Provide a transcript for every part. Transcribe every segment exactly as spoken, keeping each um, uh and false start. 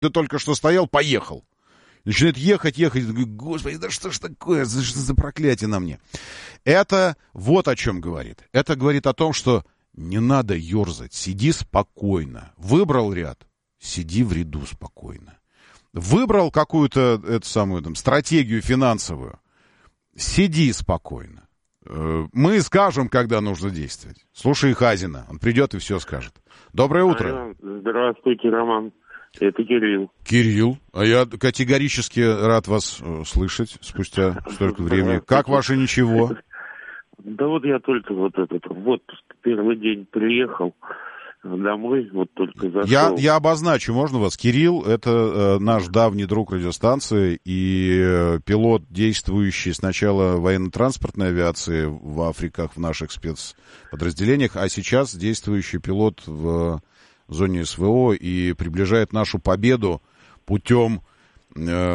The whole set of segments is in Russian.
Ты только что стоял, поехал. Начинает ехать, ехать. Господи, да что ж такое? Что за проклятие на мне? Это вот о чем говорит. Это говорит о том, что не надо ерзать. Сиди спокойно. Выбрал ряд. Сиди в ряду спокойно. Выбрал какую-то эту самую там, стратегию финансовую. Сиди спокойно. Мы скажем, когда нужно действовать. Слушай Хазина. Он придет и все скажет. Доброе утро. Здравствуйте, Роман. Это Кирилл. Кирилл, а я категорически рад вас э, слышать спустя столько времени. Как ваше ничего? Да вот я только вот этот в отпуск первый день приехал домой, вот только зашел. Я, я обозначу, можно вас? Кирилл, это э, наш давний друг радиостанции и э, пилот, действующий сначала в военно-транспортной авиации в Африках, в наших спецподразделениях, а сейчас действующий пилот в в зоне СВО и приближает нашу победу путем э,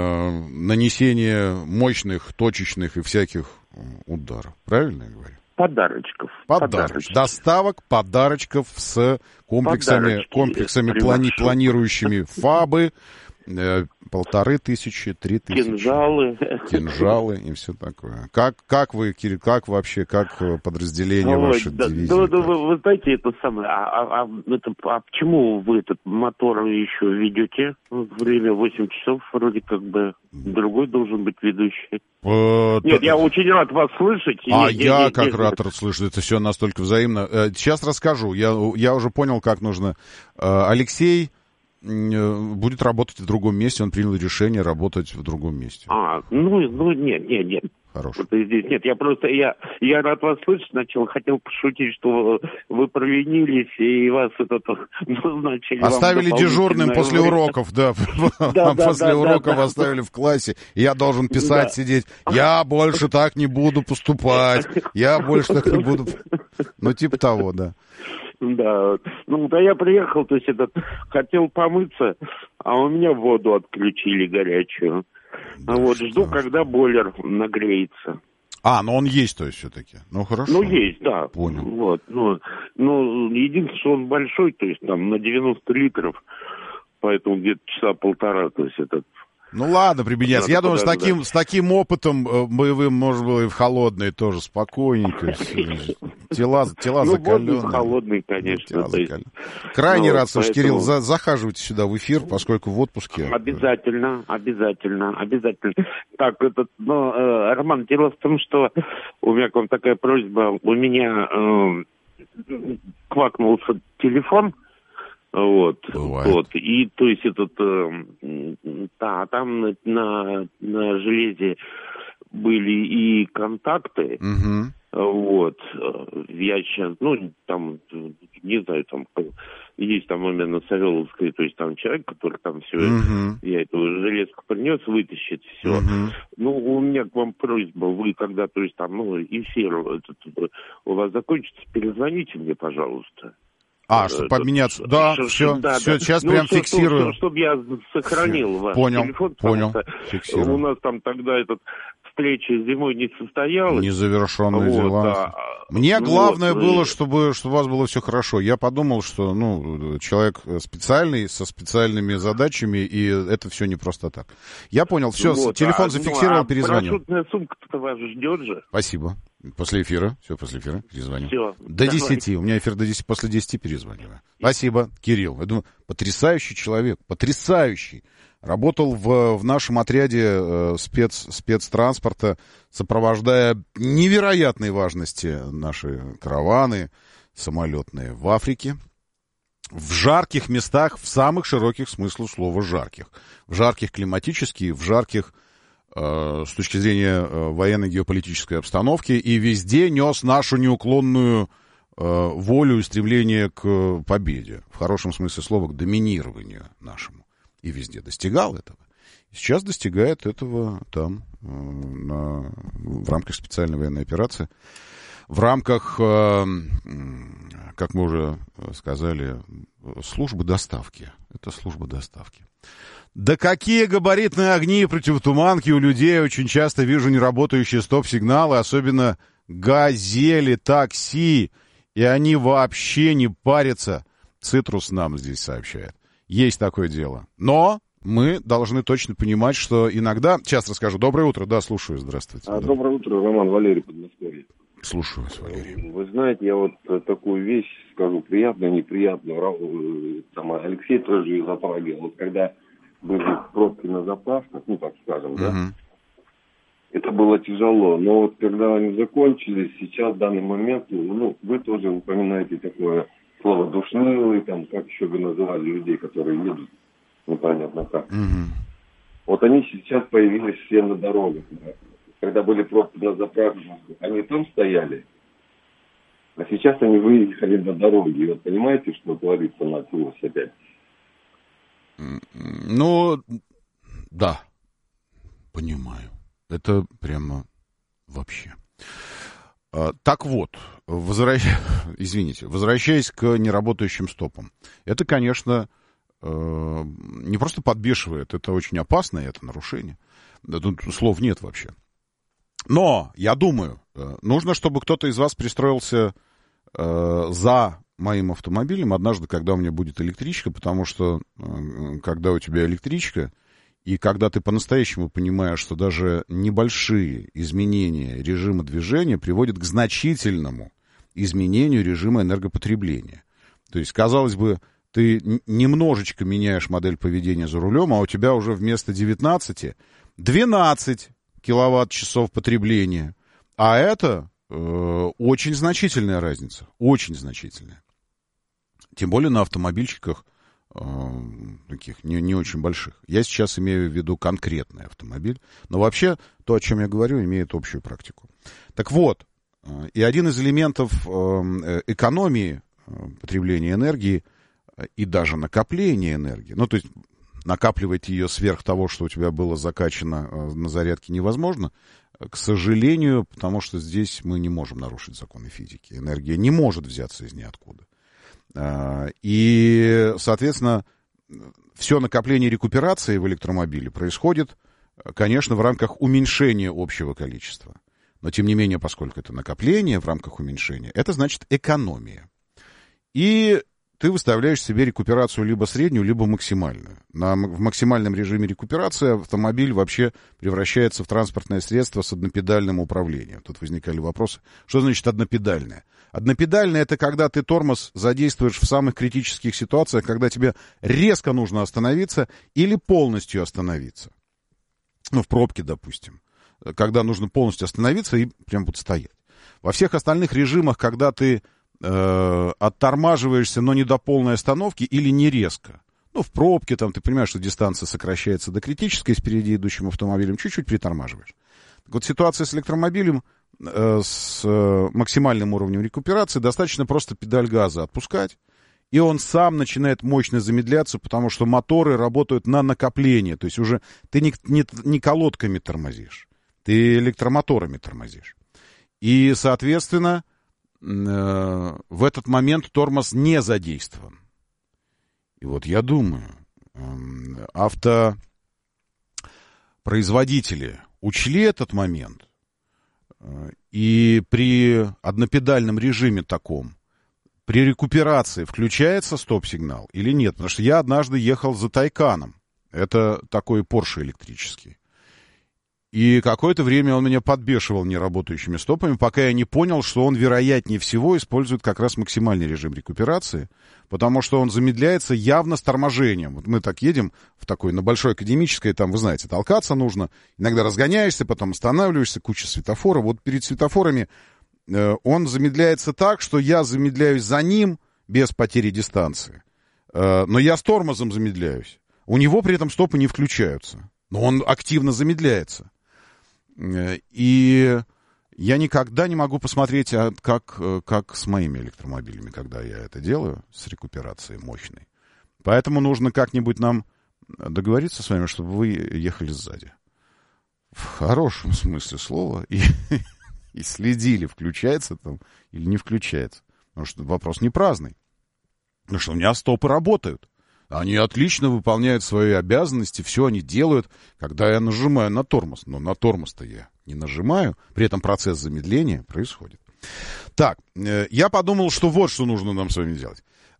нанесения мощных, точечных и всяких ударов. Правильно я говорю? Подарочков. Подарочков. Доставок подарочков с комплексами, комплексами плани, планирующими ФАБы. Э, полторы тысячи, три тысячи. Кинжалы. Кинжалы и все такое. Как, как вы, Кирилл, как вообще, как подразделение Ой, ваше да, дивизии? Да, да, вы, вы знаете, это самое, а, а, а, это, а почему вы этот мотор еще ведете? Время восемь часов, вроде как бы другой должен быть ведущий. Э, Нет, т... я очень рад вас слышать. А я, я, я как я, рад слышать, это все настолько взаимно. Сейчас расскажу, я, я уже понял, как нужно. Алексей будет работать в другом месте, он принял решение работать в другом месте. А, ну, ну нет, нет, нет. Хорошо. Вот здесь нет, я просто, я, я рад вас слышать, сначала хотел пошутить, что вы провинились, и вас это назначили. Оставили дежурным после уроков, да, после уроков оставили в классе, я должен писать, сидеть, я больше так не буду поступать, я больше так не буду, ну типа того, да. Да, ну да я приехал, то есть этот, хотел помыться, а у меня воду отключили горячую. Да, а вот жду, когда бойлер нагреется. А, ну он есть, то есть, все-таки. Ну, хорошо. Ну, есть, да. Понял. Вот, ну, ну, единственное, что он большой, то есть там на девяносто литров, поэтому где-то часа полтора, то есть этот... Ну ладно, прибедняться. Я думаю, с таким, с таким опытом э, боевым можно было и в холодные тоже спокойненько. Тела, тела ну, закаленные. Ну, холодный, конечно. Тела закаленные. Крайне ну, рад, слушай, поэтому... Кирилл, за, захаживайте сюда в эфир, поскольку в отпуске. Обязательно, обязательно, обязательно. Так, этот, ну, э, Роман, дело в том, что у меня к вам такая просьба. У меня э, квакнулся телефон. Вот, Бывает. вот, и то есть этот, э, да, там на, на, на железе были и контакты, угу. Вот, я сейчас, ну, там, не знаю, там, есть там именно Савеловская, то есть там человек, который там все, uh-huh. я эту железку принес, вытащит все. Uh-huh. Ну, у меня к вам просьба, вы когда, то есть там, ну, эфир этот, у вас закончится, перезвоните мне, пожалуйста. А, чтобы подменяться. Да, что, все, да, все, да. сейчас ну, прям что, фиксирую. Чтобы я сохранил ваш понял, телефон. Понял, фиксирую. У нас там тогда этот встреча зимой не состоялась. Незавершенные вот, дела. Да. Мне вот, главное и... было, чтобы, чтобы у вас было все хорошо. Я подумал, что ну, человек специальный, со специальными задачами, и это все не просто так. Я понял, все, вот, телефон а, зафиксировал, ну, а перезвонил. Парашютная сумка-то вас ждет же. Спасибо. После эфира, все, после эфира перезвоню. Все. До десяти, у меня эфир до десяти, после десяти перезвоню. Спасибо, Кирилл. Я думаю, потрясающий человек, потрясающий. Работал в, в нашем отряде э, спец, спецтранспорта, сопровождая невероятной важности наши караваны самолетные в Африке. В жарких местах, в самых широких смыслах слова жарких. В жарких климатически, в жарких э, с точки зрения э, военной геополитической обстановки. И везде нес нашу неуклонную э, волю и стремление к победе. В хорошем смысле слова, к доминированию нашему. И везде достигал этого. Сейчас достигает этого там, э, на, в рамках специальной военной операции. В рамках, э, как мы уже сказали, службы доставки. Это служба доставки. Да какие габаритные огни и противотуманки у людей. Очень часто вижу неработающие стоп-сигналы, особенно газели, такси. И они вообще не парятся. Цитрус нам здесь сообщает. Есть такое дело. Но мы должны точно понимать, что иногда... Сейчас расскажу. Доброе утро. Да, слушаю. Здравствуйте. А, да. Доброе утро, Роман, Валерий, Подмосковье. Слушаю вас, Валерий. Вы знаете, я вот такую вещь скажу, приятную, неприятную. Там Алексей тоже из Праги. Вот когда были пробки на заправках, ну, так скажем, uh-huh. да, это было тяжело. Но вот когда они закончились, сейчас, в данный момент, ну, вы тоже упоминаете такое слово душнилый, там, как еще вы называли людей, которые едут, непонятно как. Uh-huh. Вот они сейчас появились все на дорогах. Да. Когда были пробки на заправках, они там стояли, а сейчас они выехали на дороге. И вот понимаете, что творится началось опять? Ну, да, понимаю. Это прямо вообще. А, так вот, возвращ... извините, возвращаясь к неработающим стопам. Это, конечно, э, не просто подбешивает, это очень опасно, это нарушение. Тут слов нет вообще. Но, я думаю, нужно, чтобы кто-то из вас пристроился э, за моим автомобилем однажды, когда у меня будет электричка, потому что э, когда у тебя электричка, и когда ты по-настоящему понимаешь, что даже небольшие изменения режима движения приводят к значительному изменению режима энергопотребления. То есть, казалось бы, ты немножечко меняешь модель поведения за рулем, а у тебя уже вместо девятнадцати двенадцать киловатт-часов потребления. А это э, очень значительная разница. Очень значительная. Тем более на автомобильчиках э, таких не, не очень больших. Я сейчас имею в виду конкретный автомобиль. Но вообще то, о чем я говорю, имеет общую практику. Так вот, э, и один из элементов э, экономии э, потребления энергии э, и даже накопления энергии, ну, то есть накапливать ее сверх того, что у тебя было закачано э, на зарядке, невозможно. К сожалению, потому что здесь мы не можем нарушить законы физики. Энергия не может взяться из ниоткуда. Э, и, соответственно, все накопление рекуперации в электромобиле происходит, конечно, в рамках уменьшения общего количества. Но, тем не менее, поскольку это накопление в рамках уменьшения, это значит экономия. И ты выставляешь себе рекуперацию либо среднюю, либо максимальную. На, в максимальном режиме рекуперации автомобиль вообще превращается в транспортное средство с однопедальным управлением. Тут возникали вопросы, что значит однопедальное? Однопедальное — это когда ты тормоз задействуешь в самых критических ситуациях, когда тебе резко нужно остановиться или полностью остановиться. Ну, в пробке, допустим. Когда нужно полностью остановиться и прям вот стоять. Во всех остальных режимах, когда ты Э, оттормаживаешься, но не до полной остановки или не резко. Ну, в пробке там ты понимаешь, что дистанция сокращается до критической с впереди идущим автомобилем, чуть-чуть притормаживаешь. Так вот, ситуация с электромобилем э, с э, максимальным уровнем рекуперации, достаточно просто педаль газа отпускать, и он сам начинает мощно замедляться, потому что моторы работают на накопление. То есть уже ты не, не, не колодками тормозишь, ты электромоторами тормозишь. И, соответственно, в этот момент тормоз не задействован. И вот я думаю, автопроизводители учли этот момент, и при однопедальном режиме таком, при рекуперации включается стоп-сигнал или нет? Потому что я однажды ехал за Тайканом. Это такой Porsche электрический. И какое-то время он меня подбешивал неработающими стопами, пока я не понял, что он, вероятнее всего, использует как раз максимальный режим рекуперации, потому что он замедляется явно с торможением. Вот мы так едем в такой, на Большой Академической, там, вы знаете, толкаться нужно, иногда разгоняешься, потом останавливаешься, куча светофоров. Вот перед светофорами э, он замедляется так, что я замедляюсь за ним без потери дистанции, э, но я с тормозом замедляюсь. У него при этом стопы не включаются, но он активно замедляется. И я никогда не могу посмотреть, как, как с моими электромобилями, когда я это делаю, с рекуперацией мощной. Поэтому нужно как-нибудь нам договориться с вами, чтобы вы ехали сзади. В хорошем смысле слова. И, и следили, включается там или не включается. Потому что вопрос не праздный. Потому что у меня стопы работают. Они отлично выполняют свои обязанности, все они делают, когда я нажимаю на тормоз. Но на тормоз-то я не нажимаю, при этом процесс замедления происходит. Так, я подумал, что вот что нужно нам с вами делать.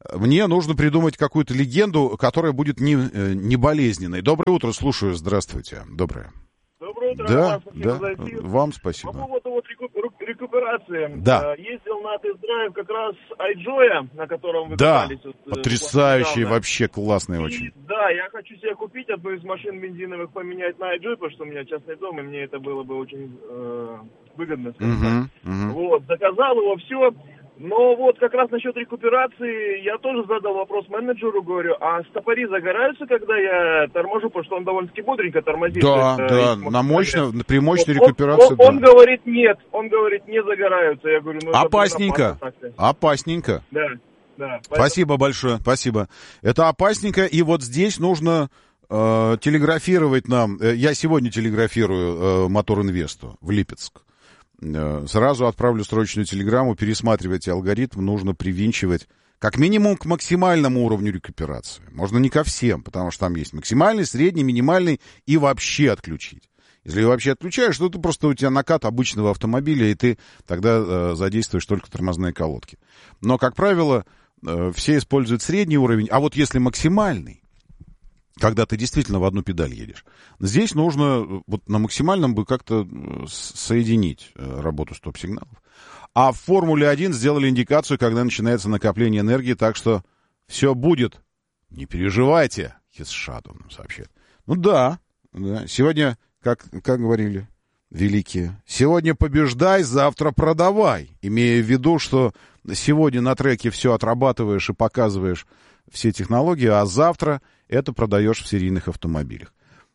Мне нужно придумать какую-то легенду, которая будет не, не болезненной. Доброе утро, слушаю. Здравствуйте. Доброе. Доброе утро. Да, да. Вам спасибо. По поводу вот рекуперации. Да. Ездил на тест-драйв как раз iJoy, на котором вы да. катались. Вот, потрясающий, вот, вообще классный и, очень. Да, я хочу себе купить одну из машин бензиновых, поменять на iJoy, потому что у меня частный дом, и мне это было бы очень э, выгодно. Uh-huh, uh-huh. Вот, заказал его, все. Но вот как раз насчет рекуперации я тоже задал вопрос менеджеру, говорю, а стопори загораются, когда я торможу, потому что он довольно-таки бодренько тормозит. Да, это, да, их, на мощной, вот, при мощной он, рекуперации, он, да. Он говорит нет, он говорит не загораются. Я говорю, ну опасненько, это опасненько. Да, да. Спасибо большое, спасибо. Это опасненько, и вот здесь нужно э, телеграфировать нам, э, я сегодня телеграфирую э, Мотор Инвесту в Липецк. Сразу отправлю срочную телеграмму, пересматривайте алгоритм, нужно привинчивать как минимум к максимальному уровню рекуперации. Можно не ко всем, потому что там есть максимальный, средний, минимальный и вообще отключить. Если вообще отключаешь, то это просто у тебя накат обычного автомобиля, и ты тогда э, задействуешь только тормозные колодки. Но, как правило, э, все используют средний уровень, а вот если максимальный, когда ты действительно в одну педаль едешь. Здесь нужно вот на максимальном бы как-то соединить работу стоп-сигналов. А в Формуле один сделали индикацию, когда начинается накопление энергии, так что все будет. Не переживайте, Хисшаду нам сообщает. Ну да, да. Сегодня, как, как говорили великие, сегодня побеждай, завтра продавай. Имея в виду, что сегодня на треке все отрабатываешь и показываешь все технологии, а завтра это продаешь в серийных автомобилях.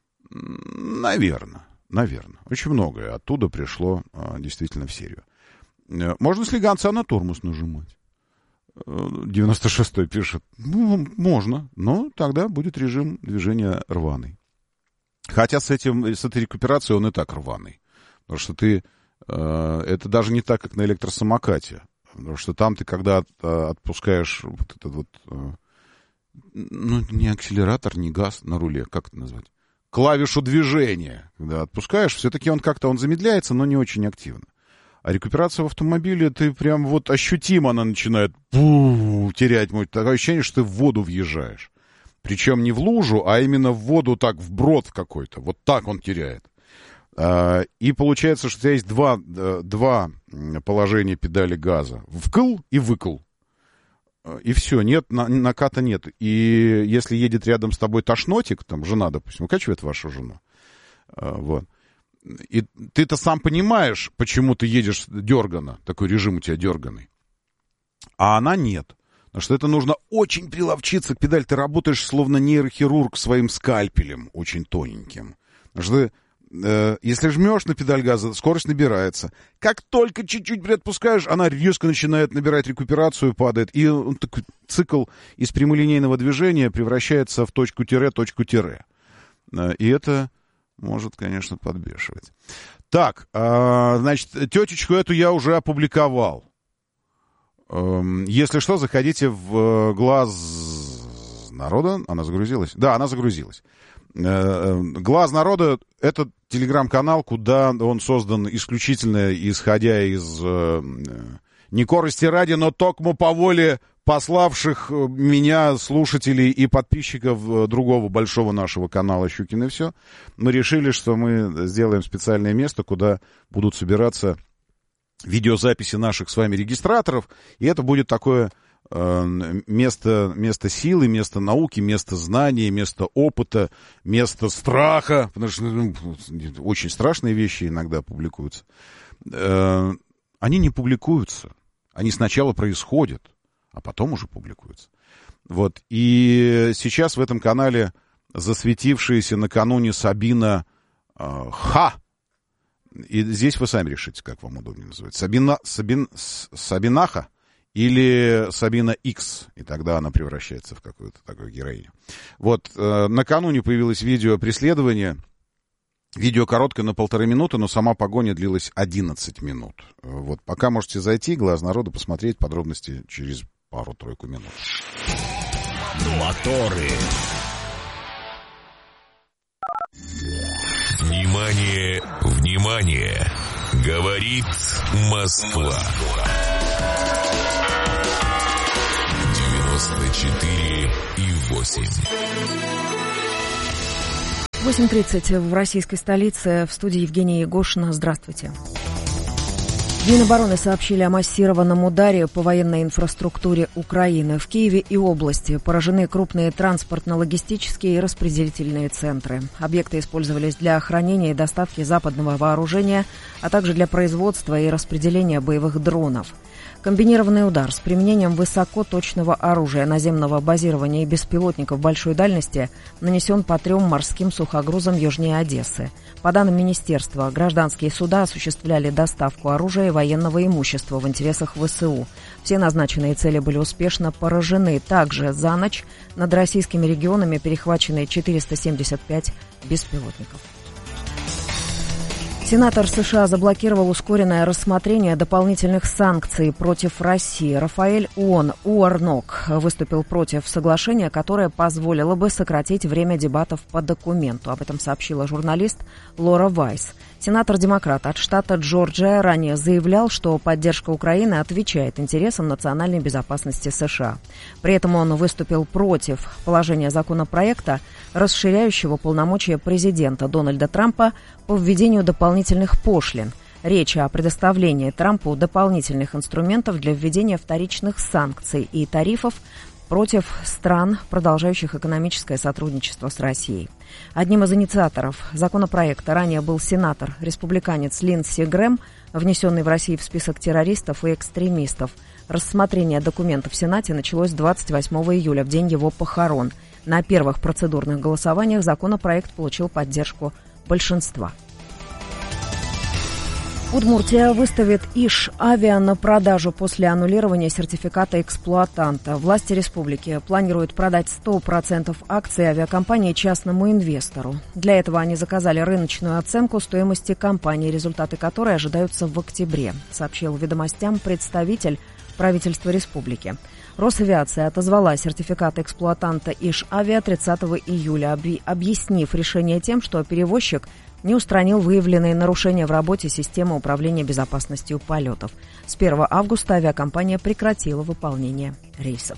Наверное, наверное. Очень многое оттуда пришло а, действительно в серию. Можно слегонца на тормоз нажимать. девяносто шестой пишет. Ну, можно, но тогда будет режим движения рваный. Хотя с, этим, с этой рекуперацией он и так рваный. Потому что ты... Э, это даже не так, как на электросамокате. Потому что там ты, когда от, отпускаешь вот этот вот... Э, ну, не акселератор, не газ на руле, как это назвать? Клавишу движения. Когда отпускаешь, все-таки он как-то он замедляется, но не очень активно. А рекуперация в автомобиле, ты прям вот ощутимо она начинает пу, терять. Такое ощущение, что ты в воду въезжаешь. Причем не в лужу, а именно в воду так, в брод какой-то. Вот так он теряет. И получается, что у тебя есть два, два положения педали газа. Вкл и выкл. И все, нет, наката нет. И если едет рядом с тобой тошнотик, там жена, допустим, укачивает вашу жену, вот, и ты-то сам понимаешь, почему ты едешь дерганно, такой режим у тебя дерганый, а она нет. Потому что это нужно очень приловчиться к педали. Ты работаешь словно нейрохирург своим скальпелем, очень тоненьким. Потому что э, если жмешь на педаль газа, скорость набирается. Как только чуть-чуть приотпускаешь, она резко начинает набирать рекуперацию, падает. И он, такой цикл из прямолинейного движения превращается в точку-тире, точку-тире. Э, и это может, конечно, подбешивать. Так, э, значит, тетечку эту я уже опубликовал. Если что, заходите в Глаз народа. Она загрузилась? Да, она загрузилась. Глаз народа — это телеграм-канал, куда он создан исключительно исходя из не корости ради, но токмо по воле пославших меня слушателей и подписчиков другого большого нашего канала «Щукин и все». Мы решили, что мы сделаем специальное место, куда будут собираться видеозаписи наших с вами регистраторов, и это будет такое э, место, место силы, место науки, место знаний, место опыта, место страха, потому что ну, очень страшные вещи иногда публикуются. Э, они не публикуются, они сначала происходят, а потом уже публикуются. Вот. И сейчас в этом канале засветившаяся накануне Сабина э, Ха. И здесь вы сами решите, как вам удобнее называть. Сабина, Сабин, Сабинаха или Сабина Икс. И тогда она превращается в какую-то такую героиню. Вот, э, накануне появилось видео преследования. Видео короткое, на полторы минуты, но сама погоня длилась одиннадцать минут. Вот, пока можете зайти, Глаз народа, посмотреть подробности через пару-тройку минут. Моторы. Внимание, внимание! Говорит Москва. девяносто четыре и восемь. восемь тридцать в российской столице. В студии Евгения Егошина. Здравствуйте. В Минобороны сообщили о массированном ударе по военной инфраструктуре Украины. В Киеве и области поражены крупные транспортно-логистические и распределительные центры. Объекты использовались для хранения и доставки западного вооружения, а также для производства и распределения боевых дронов. Комбинированный удар с применением высокоточного оружия наземного базирования и беспилотников большой дальности нанесен по трем морским сухогрузам южнее Одессы. По данным министерства, гражданские суда осуществляли доставку оружия и военного имущества в интересах ВСУ. Все назначенные цели были успешно поражены. Также за ночь над российскими регионами перехвачены четыреста семьдесят пять беспилотников. Сенатор США заблокировал ускоренное рассмотрение дополнительных санкций против России. Рафаэль Уорнок выступил против соглашения, которое позволило бы сократить время дебатов по документу. Об этом сообщила журналист Лора Вайс. Сенатор-демократ от штата Джорджия ранее заявлял, что поддержка Украины отвечает интересам национальной безопасности США. При этом он выступил против положения законопроекта, расширяющего полномочия президента Дональда Трампа по введению дополнительных пошлин. Речь о предоставлении Трампу дополнительных инструментов для введения вторичных санкций и тарифов против стран, продолжающих экономическое сотрудничество с Россией. Одним из инициаторов законопроекта ранее был сенатор-республиканец Линдси Грэм, внесенный в Россию в список террористов и экстремистов. Рассмотрение документа в Сенате началось двадцать восьмого июля, в день его похорон. На первых процедурных голосованиях законопроект получил поддержку большинства. Удмуртия выставит Иш-Авиа на продажу после аннулирования сертификата эксплуатанта. Власти республики планируют продать сто процентов акций авиакомпании частному инвестору. Для этого они заказали рыночную оценку стоимости компании, результаты которой ожидаются в октябре, сообщил «Ведомостям» представитель правительства республики. Росавиация отозвала сертификат эксплуатанта Иш-Авиа тридцатого июля, объяснив решение тем, что перевозчик не устранил выявленные нарушения в работе системы управления безопасностью полетов. С первого августа авиакомпания прекратила выполнение рейсов.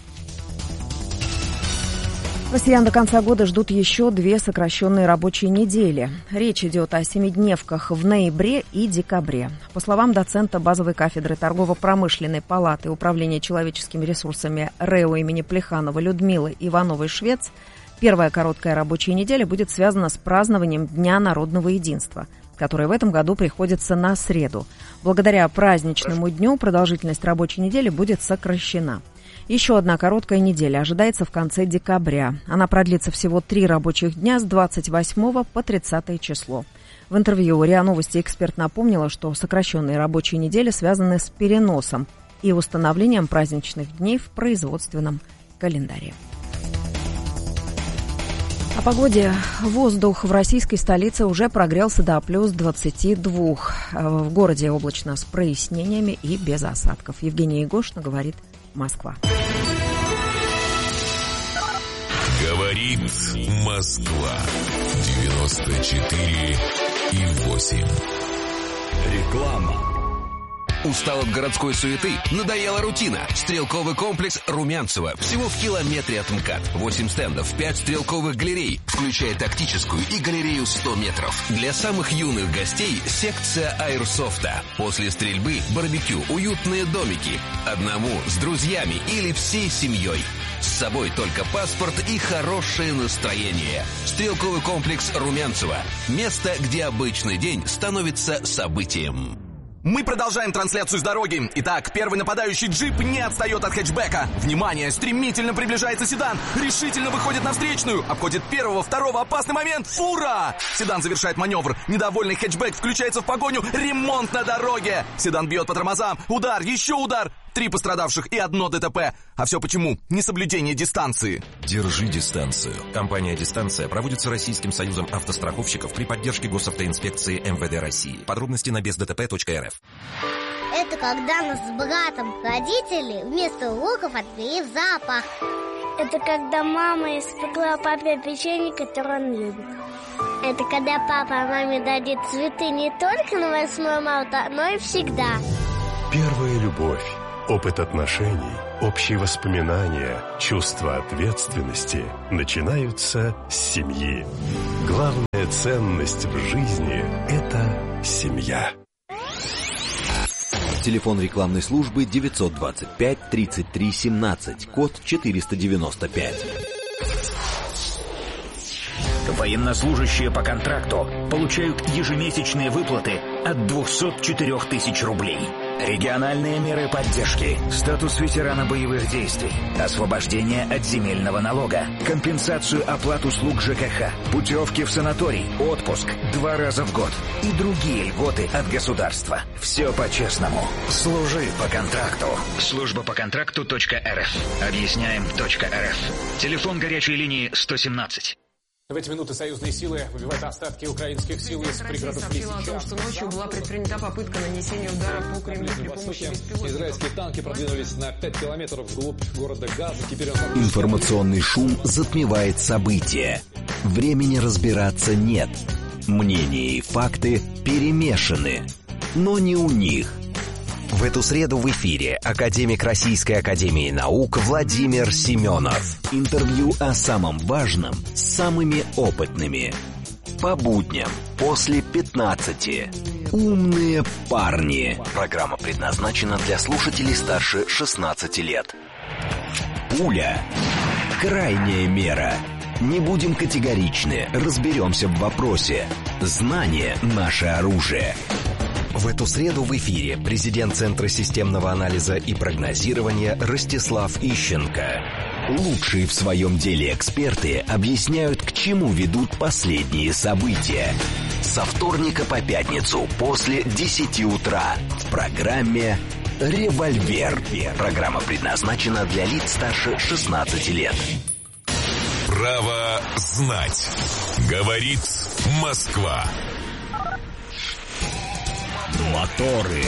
Россиян до конца года ждут еще две сокращенные рабочие недели. Речь идет о семидневках в ноябре и декабре. По словам доцента базовой кафедры торгово-промышленной палаты Управления человеческими ресурсами РЭО имени Плеханова Людмилы Ивановой-Швец, первая короткая рабочая неделя будет связана с празднованием Дня народного единства, который в этом году приходится на среду. Благодаря праздничному дню продолжительность рабочей недели будет сокращена. Еще одна короткая неделя ожидается в конце декабря. Она продлится всего три рабочих дня с двадцать восьмого по тридцатое число. В интервью РИА Новости эксперт напомнила, что сокращенные рабочие недели связаны с переносом и установлением праздничных дней в производственном календаре. О погоде. Воздух в российской столице уже прогрелся до плюс двадцати двух. В городе облачно с прояснениями и без осадков. Евгения Егошина, говорит Москва. Говорит Москва. девяносто четыре и восемь. Реклама. Устал от городской суеты? Надоела рутина? Стрелковый комплекс Румянцево. Всего в километре от МКАД. восемь стендов, пять стрелковых галерей, включая тактическую и галерею сто метров. Для самых юных гостей секция аэрсофта. После стрельбы барбекю, уютные домики. Одному, с друзьями или всей семьей. С собой только паспорт и хорошее настроение. Стрелковый комплекс Румянцево. Место, где обычный день становится событием. Мы продолжаем трансляцию с дороги. Итак, первый нападающий джип не отстает от хэтчбека. Внимание, стремительно приближается седан. Решительно выходит на встречную. Обходит первого, второго, опасный момент. Фура! Седан завершает маневр. Недовольный хэтчбек включается в погоню. Ремонт на дороге. Седан бьет по тормозам. Удар, еще удар. Три пострадавших и одно ДТП. А все почему? Несоблюдение дистанции. Держи дистанцию. Компания «Дистанция» проводится Российским союзом автостраховщиков при поддержке госавтоинспекции эм вэ дэ России. Подробности на без дэ тэ пэ точка эр эф. Это когда нас с братом родители вместо уроков отвели в зоопарк. Это когда мама испекла папе печенье, которое он любит. Это когда папа маме дадит цветы не только на восьмое марта, но и всегда. Первая любовь. Опыт отношений, общие воспоминания, чувство ответственности начинаются с семьи. Главная ценность в жизни – это семья. Телефон рекламной службы девятьсот двадцать пять тридцать три семнадцать, код четыреста девяносто пять. Военнослужащие по контракту получают ежемесячные выплаты от двухсот четырёх тысяч рублей. Региональные меры поддержки, статус ветерана боевых действий, освобождение от земельного налога, компенсацию оплат услуг ЖКХ, путевки в санаторий, отпуск два раза в год и другие льготы от государства. Все по-честному. Служи по контракту. Служба по контракту .рф. Объясняем .рф. Телефон горячей линии сто семнадцать. В эти минуты союзные силы выбивают остатки украинских сил из пригородов Лисичанска. о том, что ночью была предпринята попытка нанесения удара по Кремлю при помощи беспилотников. Израильские танки продвинулись на пять километров вглубь города Газа. Теперь он... Информационный шум затмевает события. Времени разбираться нет. Мнения и факты перемешаны. Но не у них. В эту среду в эфире академик Российской академии наук Владимир Семенов. Интервью о самом важном с самыми опытными. По будням после пятнадцати. Умные парни. Программа предназначена для слушателей старше шестнадцати лет. Пуля. Крайняя мера. Не будем категоричны, разберемся в вопросе. Знание – наше оружие. В эту среду в эфире президент Центра системного анализа и прогнозирования Ростислав Ищенко. Лучшие в своем деле эксперты объясняют, к чему ведут последние события. Со вторника по пятницу после десяти утра в программе «Револьвер». Программа предназначена для лиц старше шестнадцати лет. Право знать. Говорит Москва. Моторы.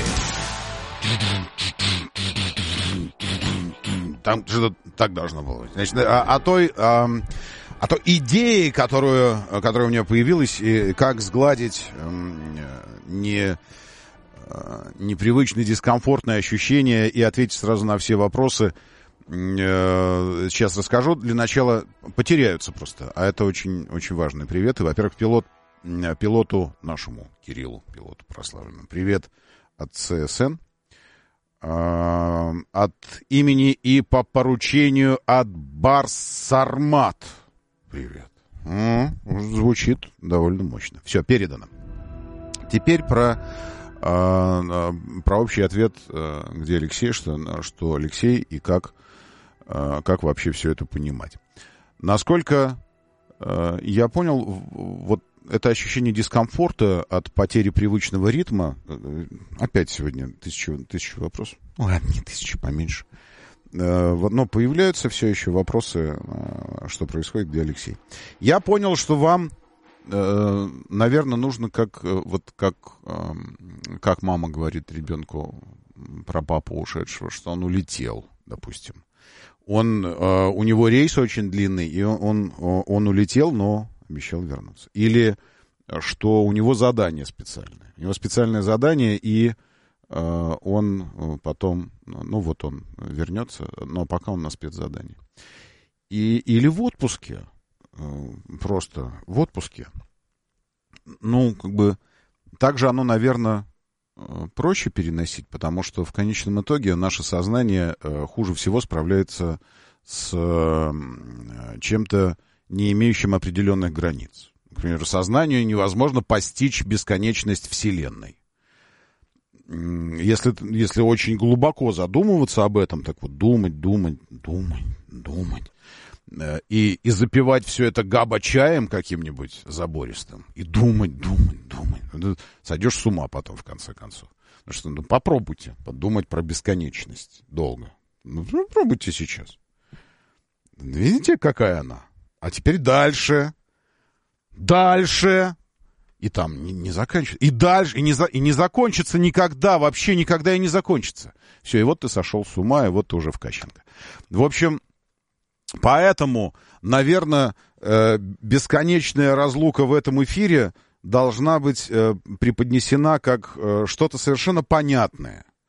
Там что-то так должно было быть. Значит, а, а той, а, а той идеи, которую, которая у меня появилась, и как сгладить не, непривычные дискомфортные ощущения и ответить сразу на все вопросы, сейчас расскажу. Для начала потеряются просто, а это очень, очень важный привет. И, во-первых, пилот пилоту нашему, Кириллу, пилоту прославленному. Привет от ЦСН. Э, от имени и по поручению от Барсармат. Привет. Э, звучит довольно мощно. Все, передано. Теперь про, э, про общий ответ, э, где Алексей, что, что Алексей и как, э, как вообще все это понимать. Насколько э, я понял, вот это ощущение дискомфорта от потери привычного ритма. Опять сегодня тысячу, тысячу вопросов. Ладно, не тысячу, поменьше. Но появляются все еще вопросы, что происходит, где Алексей. Я понял, что вам, наверное, нужно, как, вот как, как мама говорит ребенку про папу ушедшего, что он улетел, допустим. Он, у него рейс очень длинный, и он, он улетел, но обещал вернуться. Или что у него задание специальное. У него специальное задание, и э, он потом, ну вот он вернется, но пока он на спецзадании. И, или в отпуске, э, просто в отпуске. Ну, как бы, также оно, наверное, проще переносить, потому что в конечном итоге наше сознание э, хуже всего справляется с э, чем-то, не имеющим определенных границ. Например, сознанию невозможно постичь бесконечность Вселенной. Если, если очень глубоко задумываться об этом, так вот думать, думать, думать, думать, и, и запивать все это габа-чаем каким-нибудь забористым, и думать, думать, думать, сойдешь с ума потом, в конце концов. Потому что, ну, попробуйте подумать про бесконечность долго. Ну, попробуйте сейчас. Видите, какая она? А теперь дальше, дальше, и там не, не заканчивается, и дальше, и не, за, и не закончится никогда, вообще никогда и не закончится. Все, и вот ты сошел с ума, и вот ты уже в Кащенко. В общем, поэтому, наверное, э, бесконечная разлука в этом эфире должна быть э, преподнесена как э, что-то совершенно понятное.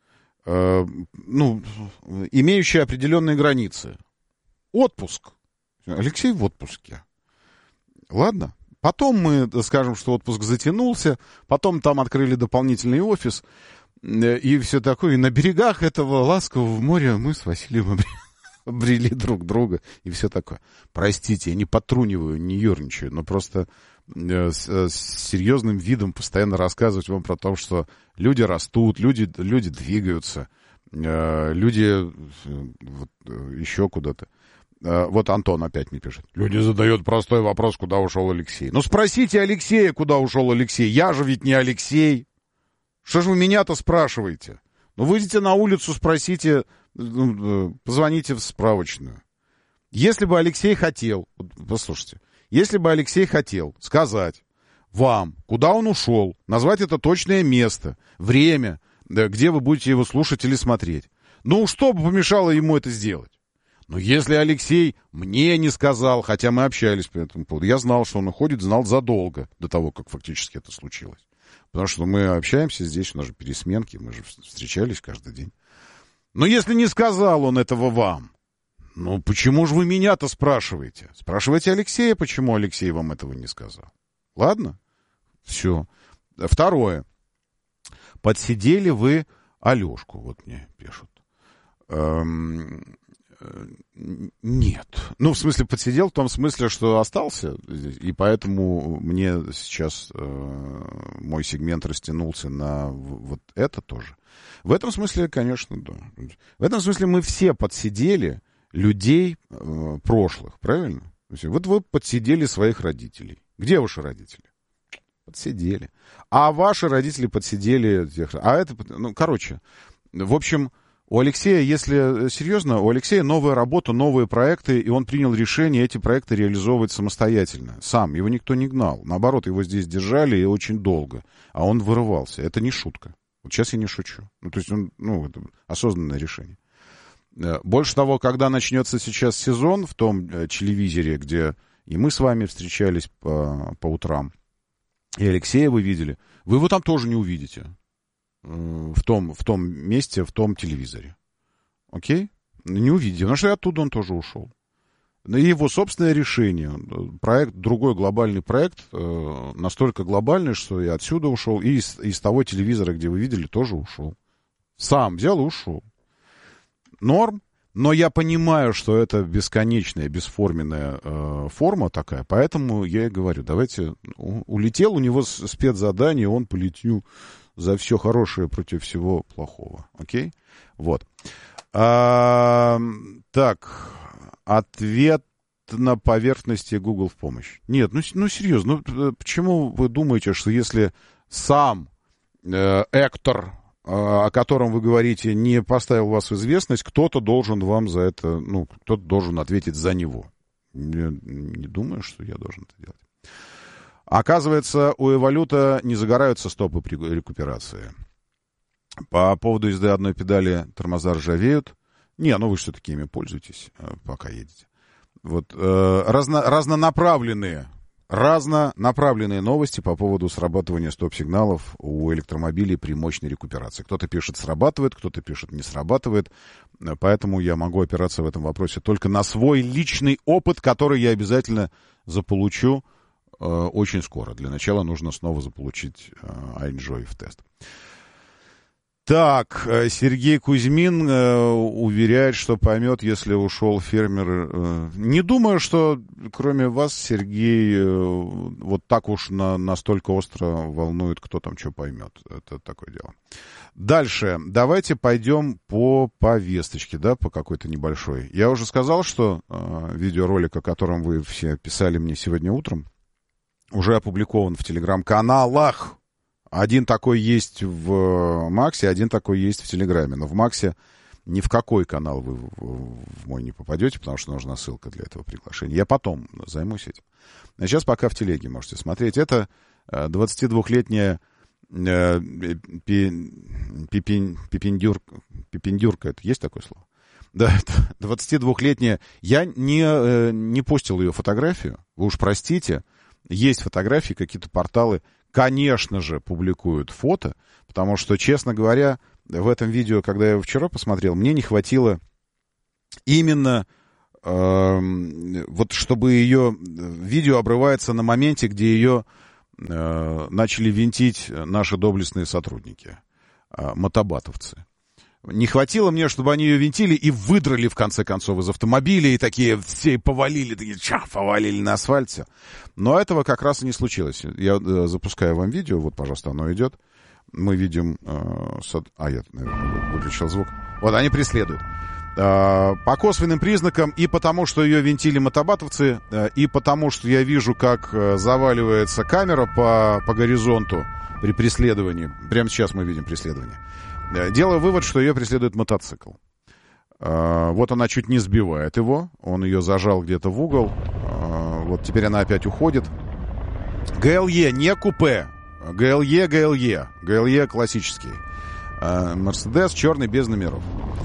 э, ну, имеющее определенные границы. Отпуск. Алексей в отпуске. Ладно. Потом мы скажем, что отпуск затянулся, потом там открыли дополнительный офис, и все такое. И на берегах этого ласкового моря мы с Василием обрели друг друга, и все такое. Простите, я не потруниваю, не ерничаю, но просто с, с серьезным видом постоянно рассказывать вам про то, что люди растут, люди, люди двигаются, люди вот, еще куда-то. Вот Антон опять мне пишет. Люди задают простой вопрос, куда ушел Алексей. Ну спросите Алексея, куда ушел Алексей. Я же ведь не Алексей. Что же вы меня-то спрашиваете? Ну выйдите на улицу, спросите, позвоните в справочную. Если бы Алексей хотел, послушайте, если бы Алексей хотел сказать вам, куда он ушел, назвать это точное место, время, где вы будете его слушать или смотреть, ну что бы помешало ему это сделать? Но если Алексей мне не сказал, хотя мы общались по этому поводу, я знал, что он уходит, знал задолго до того, как фактически это случилось. Потому что мы общаемся здесь, у нас же пересменки, мы же встречались каждый день. Но если не сказал он этого вам, ну почему же вы меня-то спрашиваете? Спрашивайте Алексея, почему Алексей вам этого не сказал. Ладно? Все. Второе. Подсидели вы Алешку, вот мне пишут. Эм... Нет. Ну, в смысле, подсидел в том смысле, что остался здесь, и поэтому мне сейчас э, мой сегмент растянулся на вот это тоже. В этом смысле, конечно, да. В этом смысле мы все подсидели людей э, прошлых, правильно? Вот вы подсидели своих родителей. Где ваши родители? Подсидели. А ваши родители подсидели тех... А это... Ну, короче, в общем... У Алексея, если серьезно, у Алексея новая работа, новые проекты, и он принял решение эти проекты реализовывать самостоятельно. Сам, его никто не гнал. Наоборот, его здесь держали и очень долго. А он вырывался. Это не шутка. Вот сейчас я не шучу. Ну, то есть, он, ну, это осознанное решение. Больше того, когда начнется сейчас сезон в том телевизоре, где и мы с вами встречались по, по утрам, и Алексея вы видели, вы его там тоже не увидите. В том, в том месте, в том телевизоре. Окей? Не увидите, потому что и оттуда он тоже ушел. И его собственное решение. Проект, другой глобальный проект, настолько глобальный, что и отсюда ушел, и из, из того телевизора, где вы видели, тоже ушел. Сам взял и ушел. Норм. Но я понимаю, что это бесконечная, бесформенная э, форма такая, поэтому я и говорю, давайте... У, улетел у него спецзадание, он полетел за все хорошее против всего плохого. Окей? Вот. А, так, ответ на поверхности Google в помощь. Нет, ну, ну серьезно, ну, почему вы думаете, что если сам э, Эктор, э, о котором вы говорите, не поставил вас в известность, кто-то должен вам за это, ну, кто-то должен ответить за него? Я не думаю, что я должен это делать. Оказывается, у Эволюта не загораются стопы при рекуперации. По поводу езды одной педали тормоза ржавеют. Не, ну вы все-таки ими пользуетесь, пока едете. Вот, э, разно, разнонаправленные, разнонаправленные новости по поводу срабатывания стоп-сигналов у электромобилей при мощной рекуперации. Кто-то пишет «срабатывает», кто-то пишет «не срабатывает». Поэтому я могу опираться в этом вопросе только на свой личный опыт, который я обязательно заполучу очень скоро. Для начала нужно снова заполучить iEnjoy в тест. Так, Сергей Кузьмин э, уверяет, что поймет, если ушел фермер. Э, не думаю, что кроме вас, Сергей, э, вот так уж на, настолько остро волнует, кто там что поймет. Это такое дело. Дальше. Давайте пойдем по повесточке, да, по какой-то небольшой. Я уже сказал, что э, видеоролик, о котором вы все писали мне сегодня утром, уже опубликован в телеграм-каналах. Один такой есть в Максе, один такой есть в Телеграме. Но в Максе ни в какой канал вы в мой не попадете, потому что нужна ссылка для этого приглашения. Я потом займусь этим. А сейчас пока в Телеге можете смотреть. Это двадцатидвухлетняя пипендюрка. Пипендюрка, это есть такое слово? Да, двадцатидвухлетняя. Я не, не постил ее фотографию. Вы уж простите. Есть фотографии, какие-то порталы, конечно же, публикуют фото, потому что, честно говоря, в этом видео, когда я его вчера посмотрел, мне не хватило именно э, вот чтобы ее видео обрывается на моменте, где ее э, начали винтить наши доблестные сотрудники, э, мотобатовцы. Не хватило мне, чтобы они ее винтили и выдрали, в конце концов, из автомобиля, и такие все повалили, такие ча, повалили на асфальте. Но этого как раз и не случилось. Я э, запускаю вам видео, вот, пожалуйста, оно идет. Мы видим... Э, сад... А, я, наверное, выключил звук. Вот, они преследуют. Э, по косвенным признакам, и потому, что ее винтили мотобатовцы, э, и потому, что я вижу, как э, заваливается камера по, по горизонту при преследовании. Прямо сейчас мы видим преследование. Делаю вывод, что ее преследует мотоцикл. Вот она чуть не сбивает его. Он ее зажал где-то в угол. Вот теперь она опять уходит. ГЛЕ, не купе. ГЛЕ, ГЛЕ. ГЛЕ классический. Мерседес черный, без номеров.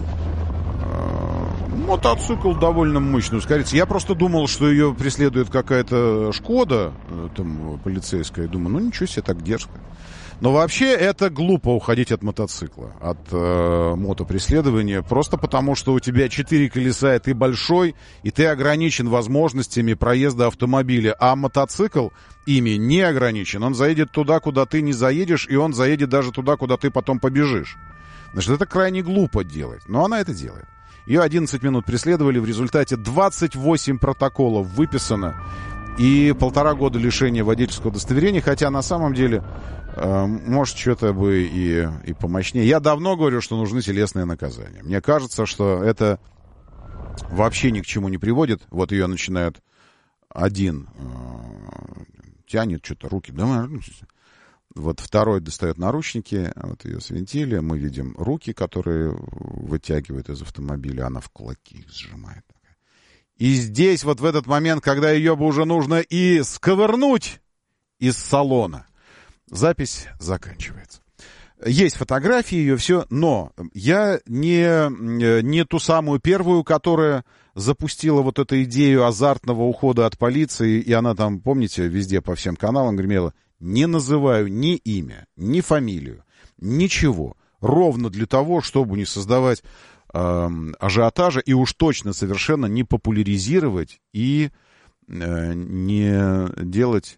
Мотоцикл довольно мощный, ускорится. Я просто думал, что ее преследует какая-то Шкода там, полицейская. Думаю, ну ничего себе, так дерзко. Но вообще это глупо уходить от мотоцикла, от э, мотопреследования, просто потому, что у тебя четыре колеса, и ты большой, и ты ограничен возможностями проезда автомобиля, а мотоцикл ими не ограничен. Он заедет туда, куда ты не заедешь, и он заедет даже туда, куда ты потом побежишь. Значит, это крайне глупо делать, но она это делает. Ее одиннадцать минут преследовали, в результате двадцать восемь протоколов выписано и полтора года лишения водительского удостоверения, хотя на самом деле... Может, что-то бы и, и помощнее. Я давно говорю, что нужны телесные наказания. Мне кажется, что это вообще ни к чему не приводит. Вот ее начинают один э, тянет что-то, руки. Да, вот второй достает наручники, вот ее свинтили. Мы видим руки, которые вытягивают из автомобиля. Она в кулаки их сжимает. И здесь вот в этот момент, когда ее бы уже нужно и сковырнуть из салона, запись заканчивается. Есть фотографии ее, все, но я не, не ту самую первую, которая запустила вот эту идею азартного ухода от полиции, и она там, помните, везде по всем каналам гремела, не называю ни имя, ни фамилию, ничего, ровно для того, чтобы не создавать э, ажиотажа и уж точно совершенно не популяризировать и э, не делать...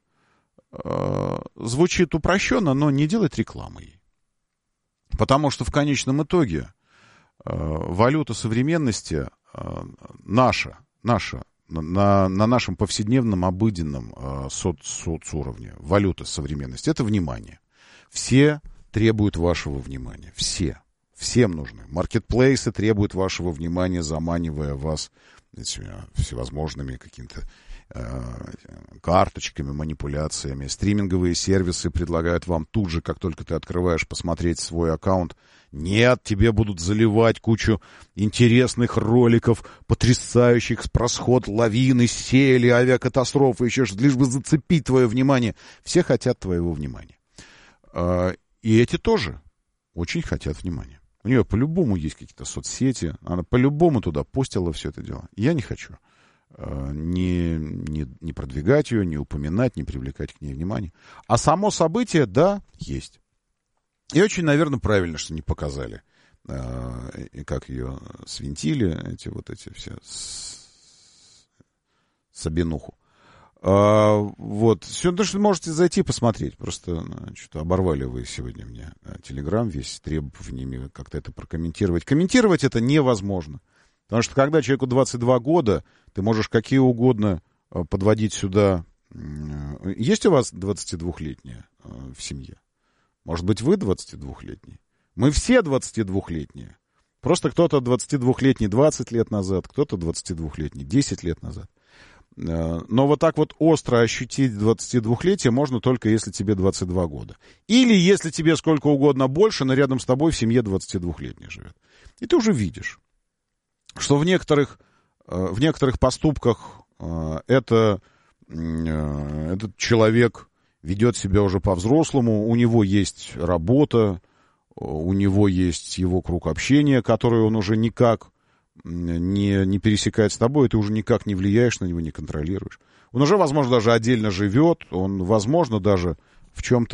Звучит упрощенно, но не делать рекламы ей. Потому что в конечном итоге валюта современности наша, наша на, на нашем повседневном, обыденном соц, соцуровне, валюта современности, это внимание. Все требуют вашего внимания. Все. Всем нужны. Маркетплейсы требуют вашего внимания, заманивая вас этими всевозможными какими-то карточками, манипуляциями. Стриминговые сервисы предлагают вам тут же, как только ты открываешь, посмотреть свой аккаунт. Нет, тебе будут заливать кучу интересных роликов, потрясающих, с просход лавины, сели, авиакатастрофы, еще что-то, лишь бы зацепить твое внимание. Все хотят твоего внимания. И эти тоже очень хотят внимания. У нее по-любому есть какие-то соцсети, она по-любому туда постила все это дело. Я не хочу. Не, не, не продвигать ее, не упоминать, не привлекать к ней внимания. А само событие, да, есть. И очень, наверное, правильно, что не показали, э, и как ее свинтили, эти вот эти все с... собинуху. А, вот. Сюда что можете зайти посмотреть. Просто ну, что-то оборвали вы сегодня мне Телеграм весь, требованиями как-то это прокомментировать. Комментировать это невозможно. Потому что когда человеку двадцать два года, ты можешь какие угодно подводить сюда. Есть у вас двадцатидвухлетняя в семье? Может быть, вы двадцатидвухлетний? Мы все двадцатидвухлетние. Просто кто-то двадцатидвухлетний двадцать лет назад, кто-то двадцатидвухлетний десять лет назад. Но вот так вот остро ощутить двадцатидвухлетие можно только если тебе двадцать два года. Или если тебе сколько угодно больше, но рядом с тобой в семье двадцатидвухлетний живет. И ты уже видишь, что в некоторых, в некоторых поступках это, этот человек ведет себя уже по-взрослому, у него есть работа, у него есть его круг общения, который он уже никак не, не пересекает с тобой, и ты уже никак не влияешь на него, не контролируешь. Он уже, возможно, даже отдельно живет, он, возможно, даже в чем-то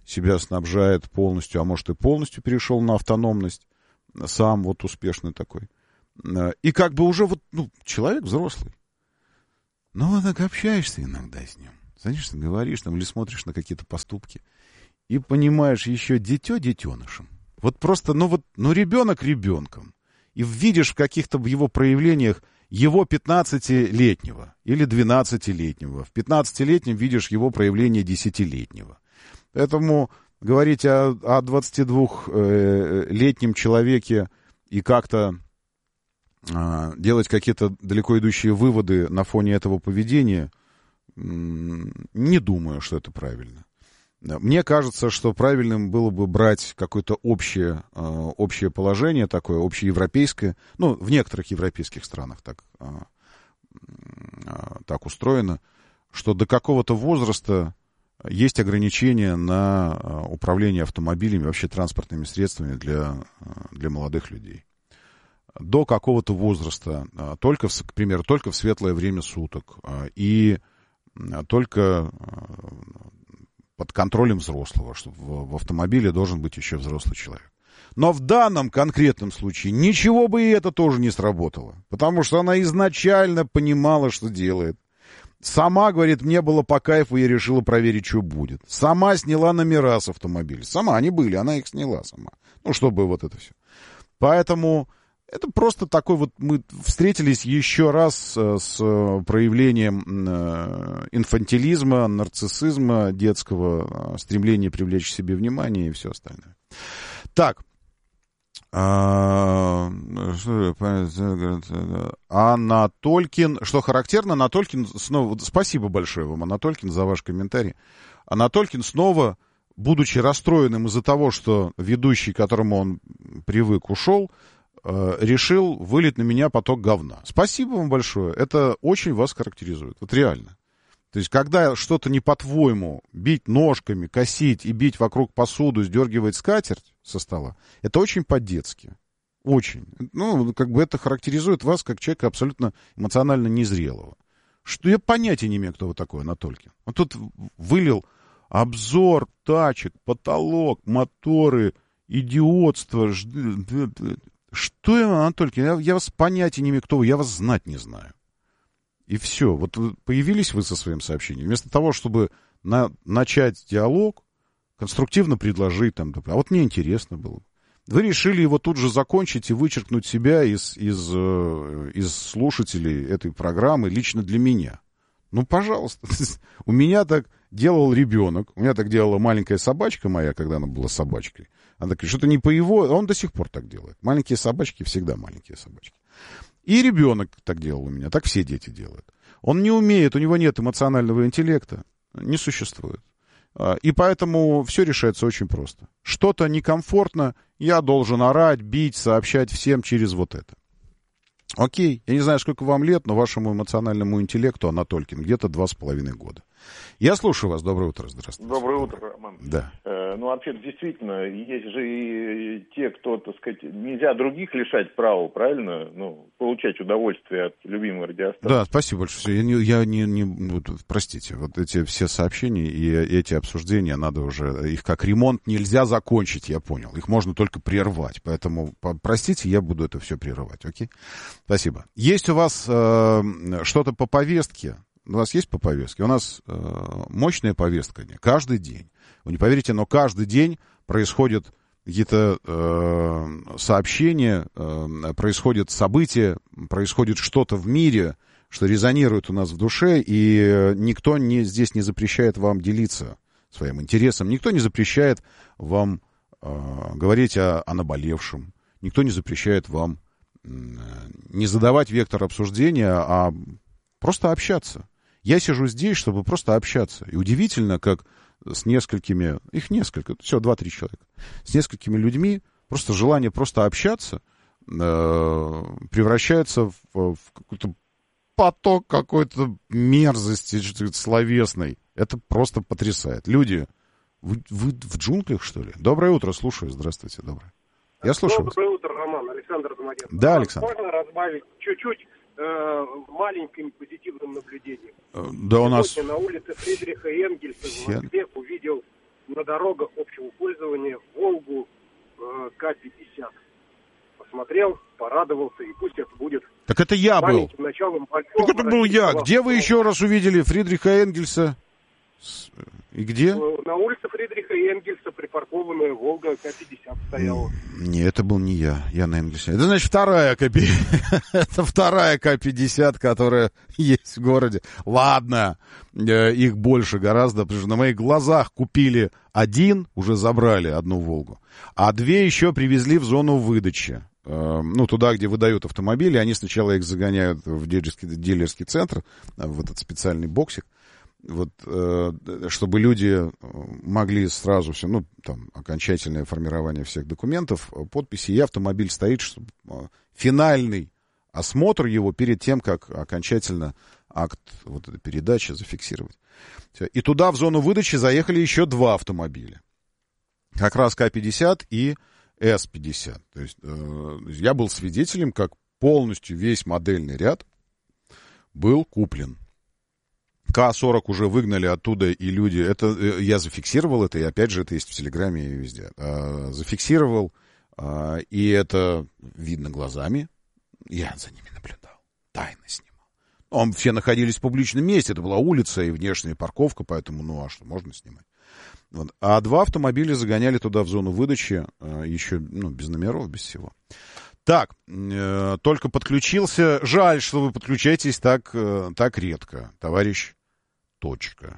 себя снабжает полностью, а может и полностью перешел на автономность, сам вот успешный такой. И как бы уже вот, ну, человек взрослый. Но вот так общаешься иногда с ним. Знаешь, ты говоришь там или смотришь на какие-то поступки. И понимаешь, еще дитё детенышем. Вот просто, ну вот, ну ребенок ребенком. И видишь в каких-то в его проявлениях его пятнадцатилетнего или двенадцатилетнего. В пятнадцатилетнем видишь его проявление десятилетнего. Поэтому говорить о, о двадцатидвухлетнем человеке и как-то э, делать какие-то далеко идущие выводы на фоне этого поведения, не думаю, что это правильно. Мне кажется, что правильным было бы брать какое-то общее, э, общее положение, такое общеевропейское, ну, в некоторых европейских странах так, э, э, так устроено, что до какого-то возраста есть ограничения на э, управление автомобилями, вообще транспортными средствами для, э, для молодых людей. До какого-то возраста, э, только, в, к примеру, только в светлое время суток э, и э, только... Э, под контролем взрослого, что в, в автомобиле должен быть еще взрослый человек. Но в данном конкретном случае ничего бы и это тоже не сработало, потому что она изначально понимала, что делает. Сама, говорит, мне было по кайфу, я решила проверить, что будет. Сама сняла номера с автомобиля. Сама, они были, она их сняла сама. Ну, чтобы вот это все. Поэтому... Это просто такой вот, мы встретились еще раз с проявлением инфантилизма, нарциссизма детского, стремления привлечь к себе внимание и все остальное. Так. Анатолькин, что характерно, Анатолькин снова, спасибо большое вам, Анатолькин, за ваш комментарий. Анатолькин снова, будучи расстроенным из-за того, что ведущий, к которому он привык, ушел, решил вылить на меня поток говна. Спасибо вам большое. Это очень вас характеризует. Вот реально. То есть, когда что-то не по-твоему, бить ножками, косить и бить вокруг посуду, сдергивать скатерть со стола, это очень по-детски. Очень. Ну, как бы это характеризует вас как человека абсолютно эмоционально незрелого. Что я понятия не имею, кто вы такой, Анатолий. Он тут вылил обзор тачек, потолок, моторы, идиотство. Что я, Анатолий, я, я вас понятия не имею, кто вы, я вас знать не знаю. И все. Вот появились вы со своим сообщением. Вместо того, чтобы на, начать диалог, конструктивно предложить, там, а вот мне интересно было. Вы решили его тут же закончить и вычеркнуть себя из, из, из слушателей этой программы лично для меня. Ну, пожалуйста. У меня так делал ребенок, у меня так делала маленькая собачка моя, когда она была собачкой. Она такая, что-то не по его... Он до сих пор так делает. Маленькие собачки всегда маленькие собачки. И ребенок так делал у меня. Так все дети делают. Он не умеет, у него нет эмоционального интеллекта. Не существует. И поэтому все решается очень просто. Что-то некомфортно, я должен орать, бить, сообщать всем через вот это. Окей, я не знаю, сколько вам лет, но вашему эмоциональному интеллекту, Анатолькин, где-то два с половиной года. Я слушаю вас. Доброе утро. Здравствуйте. Доброе утро, Роман. Да. Э, ну, вообще, действительно, есть же и те, кто, так сказать, нельзя других лишать права, правильно? Ну, получать удовольствие от любимой радиостанции. Да, спасибо большое. Я не, я не, не вот, простите, вот эти все сообщения и эти обсуждения, надо уже, их как ремонт нельзя закончить, я понял. Их можно только прервать. Поэтому, простите, я буду это все прерывать, окей? Спасибо. Есть у вас э, что-то по повестке? У вас есть по повестке? У нас э, мощная повестка дня. Каждый день. Вы не поверите, но каждый день происходят какие-то э, сообщения, э, происходят события, происходит что-то в мире, что резонирует у нас в душе, и никто не, здесь не запрещает вам делиться своим интересом, никто не запрещает вам э, говорить о, о наболевшем, никто не запрещает вам э, не задавать вектор обсуждения, а просто общаться. Я сижу здесь, чтобы просто общаться. И удивительно, как с несколькими, их несколько, все, два-три человека, с несколькими людьми просто желание просто общаться э, превращается в, в какой-то поток какой-то мерзости словесной. Это просто потрясает. Люди, вы, вы в джунглях, что ли? Доброе утро, слушаю. Здравствуйте, доброе. Я слушаю Доброе вас. утро, Роман. Александр Домодедов. Да, Александр. Можно разбавить чуть-чуть э, маленьким позитивным наблюдением? Да, у нас... Сегодня на улице Фридриха Энгельса в Москве увидел на дорогах общего пользования Волгу э, К пятьдесят. Посмотрел, порадовался, и пусть это будет... Так это я был. Началом так это был я. Где вы еще раз увидели Фридриха Энгельса? И где? На улице Фридриха Энгельса припаркованная Волга К пятьдесят стояла. Не, это был не я. Я на Энгельсе. Это значит вторая К пятьдесят. Это вторая К пятьдесят, которая есть в городе. Ладно, их больше гораздо, потому что на моих глазах купили один, уже забрали одну Волгу, а две еще привезли в зону выдачи. Ну, туда, где выдают автомобили, они сначала их загоняют в дилерский, дилерский центр, в этот специальный боксик, вот, чтобы люди могли сразу все, ну, там, окончательное формирование всех документов, подписи, и автомобиль стоит, чтобы финальный осмотр его перед тем, как окончательно акт вот этой передачи зафиксировать. И туда, в зону выдачи, заехали еще два автомобиля. Как раз К пятьдесят и С пятьдесят. То есть э, я был свидетелем, как полностью весь модельный ряд был куплен. К сорок уже выгнали оттуда, и люди... Это, я зафиксировал это, и опять же это есть в Телеграме и везде. А, зафиксировал, а, и это видно глазами. Я за ними наблюдал, тайно снимал. Он, все находились в публичном месте, это была улица и внешняя парковка, поэтому, ну а что, можно снимать. Вот. А два автомобиля загоняли туда в зону выдачи, еще, ну, без номеров, без всего. Так, э, только подключился. Жаль, что вы подключаетесь так, э, так редко, товарищ Точка.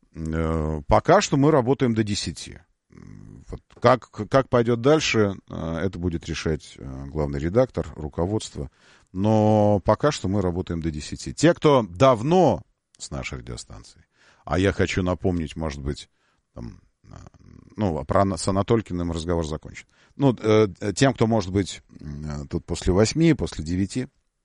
Э, пока что мы работаем до десяти. Вот. Как, как пойдет дальше, э, это будет решать э, главный редактор, руководство. Но пока что мы работаем до десяти. Те, кто давно с нашей радиостанцией, а я хочу напомнить, может быть, там, ну, про, с Анатолькиным разговор закончен. Ну, э, тем, кто, может быть, э, тут после восьми, после девяти,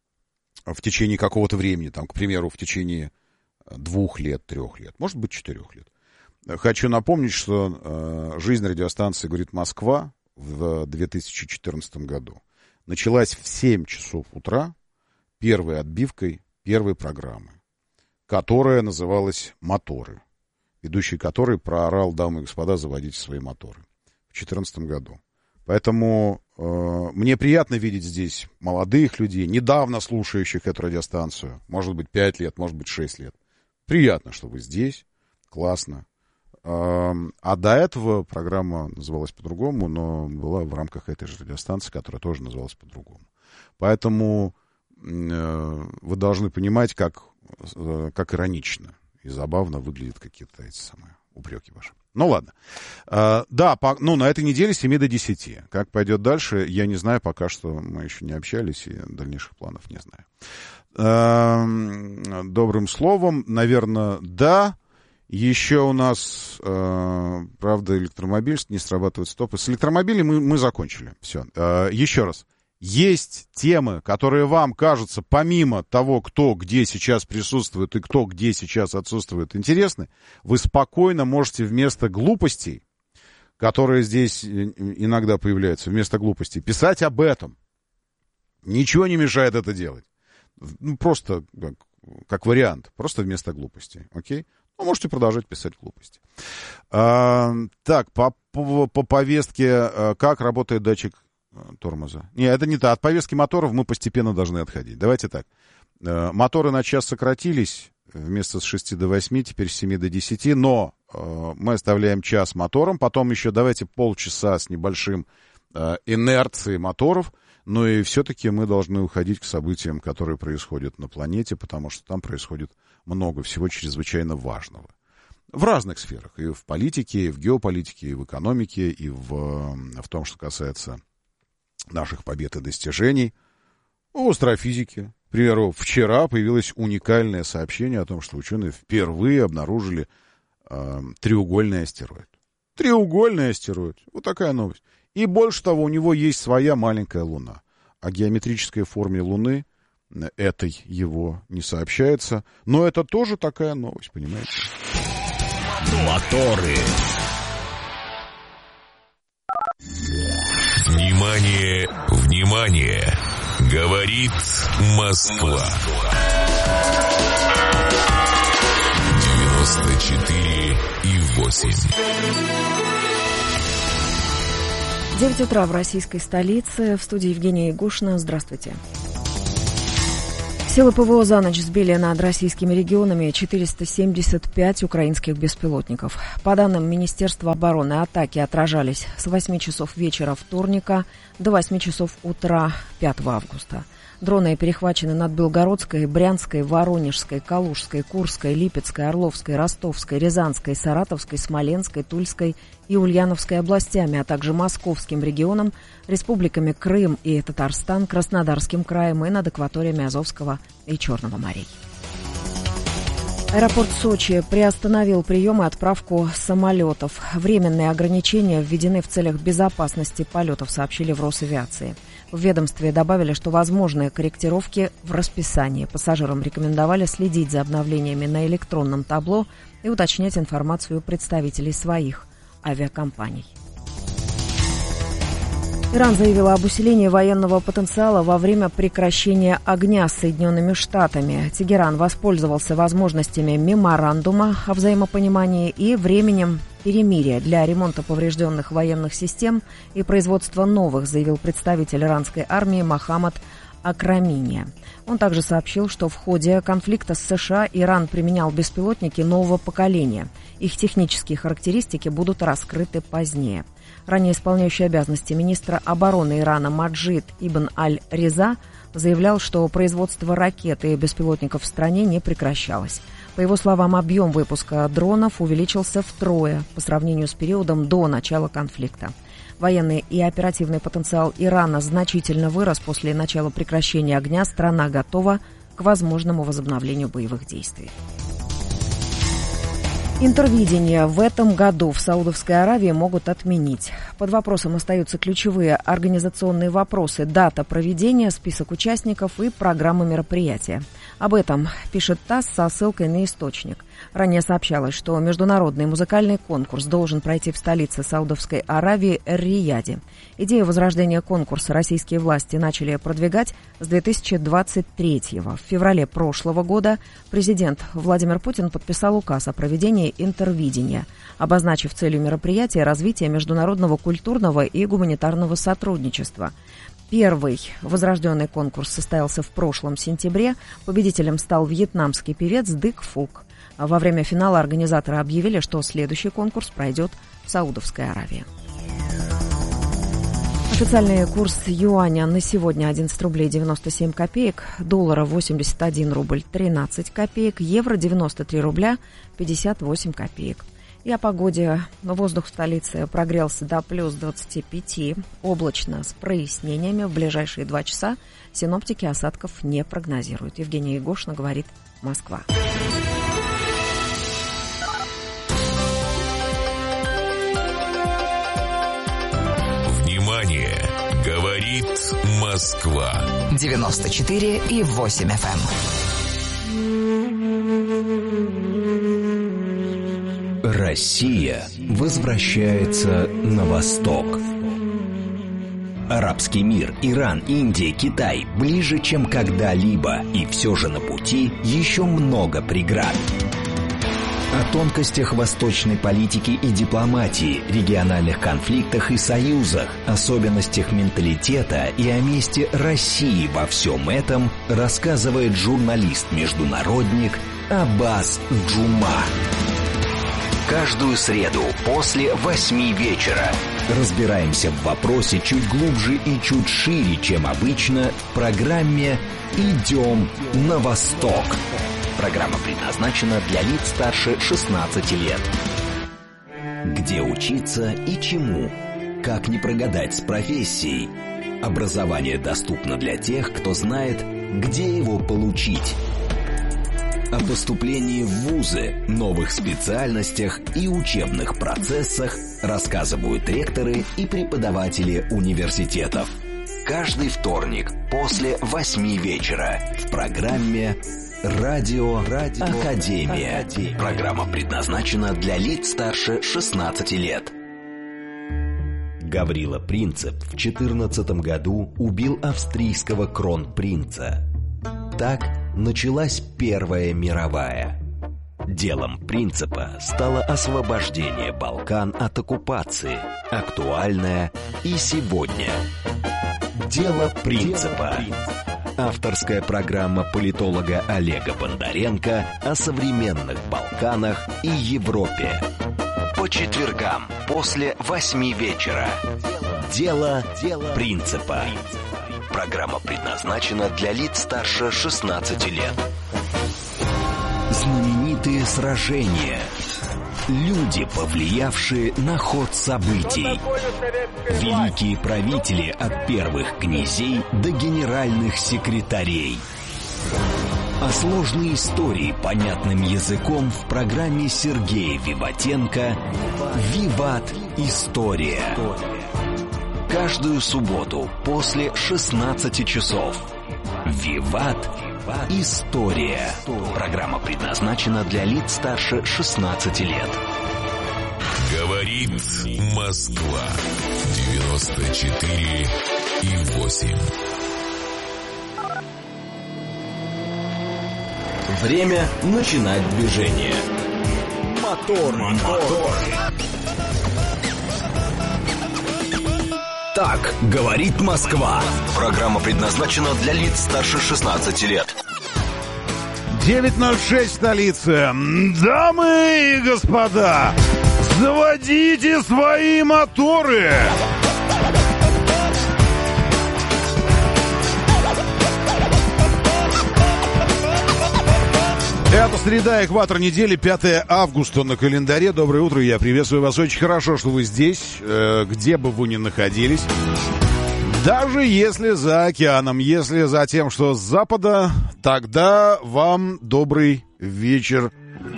в течение какого-то времени, там, к примеру, в течение двух лет, трех лет, может быть, четырех лет. Хочу напомнить, что э, жизнь радиостанции «Говорит Москва» в две тысячи четырнадцатом году началась в семь часов утра первой отбивкой первой программы, которая называлась «Моторы», ведущий которой проорал: дамы и господа, заводите свои моторы, в две тысячи четырнадцатом году. Поэтому э, мне приятно видеть здесь молодых людей, недавно слушающих эту радиостанцию, может быть, пять лет, может быть, шесть лет. Приятно, что вы здесь, классно. Э, а до этого программа называлась по-другому, но была в рамках этой же радиостанции, которая тоже называлась по-другому. Поэтому э, вы должны понимать, как, э, как иронично и забавно выглядят какие-то эти самые упреки ваши. Ну, ладно. А, да, по, ну, на этой неделе с семи до десяти. Как пойдет дальше, я не знаю, пока что мы еще не общались, и дальнейших планов не знаю. А, добрым словом, наверное, да. Еще у нас, а, правда, электромобиль, не срабатывает стопы. С электромобилем мы, мы закончили. Все. А, еще раз. Есть темы, которые вам кажутся, помимо того, кто где сейчас присутствует и кто где сейчас отсутствует, интересны, вы спокойно можете вместо глупостей, которые здесь иногда появляются, вместо глупостей, писать об этом. Ничего не мешает это делать. Ну, просто как, как вариант, просто вместо глупостей. Окей? Ну, можете продолжать писать глупости. А, так, по, по, по повестке, как работает датчик тормоза. Не, это не то. От повестки моторов мы постепенно должны отходить. Давайте так. Моторы на час сократились вместо с шести до восьми, теперь с семи до десяти, но мы оставляем час мотором, потом еще давайте полчаса с небольшим инерции моторов, но и все-таки мы должны уходить к событиям, которые происходят на планете, потому что там происходит много всего чрезвычайно важного. В разных сферах. И в политике, и в геополитике, и в экономике, и в, в том, что касается наших побед и достижений. В астрофизике. К примеру, вчера появилось уникальное сообщение о том, что ученые впервые обнаружили э, треугольный астероид. Треугольный астероид. Вот такая новость. И больше того, у него есть своя маленькая Луна. О геометрической форме Луны этой его не сообщается. Но это тоже такая новость, понимаете? Моторы. Внимание, внимание! Говорит Москва. девяносто четыре и восемь. девять утра в российской столице. В студии Евгения Ягушина. Здравствуйте. Силы ПВО за ночь сбили над российскими регионами четыреста семьдесят пять украинских беспилотников. По данным Министерства обороны, атаки отражались с восьми часов вечера вторника до восьми часов утра пятого августа. Дроны перехвачены над Белгородской, Брянской, Воронежской, Калужской, Курской, Липецкой, Орловской, Ростовской, Рязанской, Саратовской, Смоленской, Тульской и Ульяновской областями, а также Московским регионом, республиками Крым и Татарстан, Краснодарским краем и над акваториями Азовского и Черного морей. Аэропорт Сочи приостановил прием и отправку самолетов. Временные ограничения введены в целях безопасности полетов, сообщили в Росавиации. В ведомстве добавили, что возможны корректировки в расписании. Пассажирам рекомендовали следить за обновлениями на электронном табло и уточнять информацию у представителей своих авиакомпаний. Иран заявил об усилении военного потенциала во время прекращения огня с Соединенными Штатами. Тегеран воспользовался возможностями меморандума о взаимопонимании и временем перемирия для ремонта поврежденных военных систем и производства новых, заявил представитель иранской армии Мохаммад Акрамини. Он также сообщил, что в ходе конфликта с США Иран применял беспилотники нового поколения. Их технические характеристики будут раскрыты позднее. Ранее исполняющий обязанности министра обороны Ирана Маджид Ибн Аль-Реза заявлял, что производство ракет и беспилотников в стране не прекращалось. По его словам, объем выпуска дронов увеличился втрое по сравнению с периодом до начала конфликта. Военный и оперативный потенциал Ирана значительно вырос после начала прекращения огня. Страна готова к возможному возобновлению боевых действий. Интервидение в этом году в Саудовской Аравии могут отменить. Под вопросом остаются ключевые организационные вопросы: дата проведения, список участников и программа мероприятия. Об этом пишет ТАСС со ссылкой на источник. Ранее сообщалось, что международный музыкальный конкурс должен пройти в столице Саудовской Аравии Эр-Рияде. Идею возрождения конкурса российские власти начали продвигать с две тысячи двадцать третьего. В феврале прошлого года президент Владимир Путин подписал указ о проведении интервидения, обозначив целью мероприятия развитие международного культурного и гуманитарного сотрудничества. Первый возрожденный конкурс состоялся в прошлом сентябре. Победителем стал вьетнамский певец Дык Фук. Во время финала организаторы объявили, что следующий конкурс пройдет в Саудовской Аравии. Официальный курс юаня на сегодня одиннадцать рублей девяносто семь копеек, доллара восемьдесят один рубль тринадцать копеек, евро девяносто три рубля пятьдесят восемь копеек. И о погоде. Воздух в столице прогрелся до плюс двадцати пяти. Облачно с прояснениями. В ближайшие два часа синоптики осадков не прогнозируют. Евгения Ягушина говорит «Москва». Внимание! Говорит Москва. девяносто четыре и восемь эф эм. Россия возвращается на восток. Арабский мир, Иран, Индия, Китай ближе, чем когда-либо, и все же на пути еще много преград. О тонкостях восточной политики и дипломатии, региональных конфликтах и союзах, особенностях менталитета и о месте России во всем этом рассказывает журналист-международник Аббас Джума. Каждую среду после восьми вечера разбираемся в вопросе чуть глубже и чуть шире, чем обычно, в программе «Идем на восток». Программа предназначена для лиц старше шестнадцати лет. Где учиться и чему? Как не прогадать с профессией? Образование доступно для тех, кто знает, где его получить. О поступлении в вузы, новых специальностях и учебных процессах рассказывают ректоры и преподаватели университетов. Каждый вторник после восьми вечера в программе «Радио, Радио Академия». Академия. Программа предназначена для лиц старше шестнадцати лет. Гаврила Принцип в четырнадцатом году убил австрийского кронпринца. Так началась Первая мировая. Делом принципа стало освобождение Балкан от оккупации, актуальное и сегодня. Дело принципа. Авторская программа политолога Олега Бондаренко о современных Балканах и Европе. По четвергам после восьми вечера. Дело принципа. Программа предназначена для лиц старше шестнадцати лет. Знаменитые сражения. Люди, повлиявшие на ход событий. Великие правители от первых князей до генеральных секретарей. А сложные истории понятным языком в программе Сергея Виватенко «Виват. История». Каждую субботу после шестнадцати часов. «Виват. История». Программа предназначена для лиц старше шестнадцати лет. Говорит Москва. девяносто четыре и восемь. Время начинать движение. Мотор, мотор. Так говорит Москва. Программа предназначена для лиц старше шестнадцати лет. девять ноль шесть в столице. Дамы и господа, заводите свои моторы. Это среда, экватор недели, пятое августа на календаре. Доброе утро, я приветствую вас. Очень хорошо, что вы здесь, где бы вы ни находились. Даже если за океаном, если за тем, что с запада, тогда вам добрый вечер